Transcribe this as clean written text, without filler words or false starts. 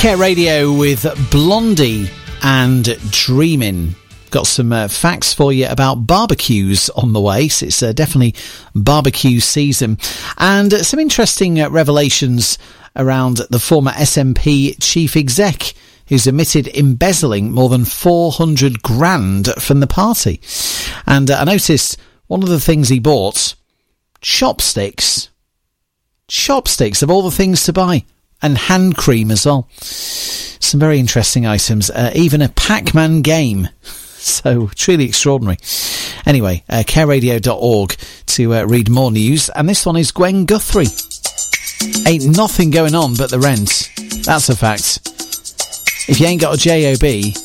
Care Radio with Blondie and Dreamin'. Got some facts for you about barbecues on the way. So it's definitely barbecue season. And some interesting revelations around the former SNP chief exec, who's admitted embezzling more than 400 grand from the party. And I noticed one of the things he bought, chopsticks. Chopsticks, of all the things to buy. And hand cream as well. Some very interesting items. Even a Pac-Man game. So, truly extraordinary. Anyway, careradio.org to read more news. And this one is Gwen Guthrie. Ain't nothing going on but the rent. That's a fact. If you ain't got a JOB,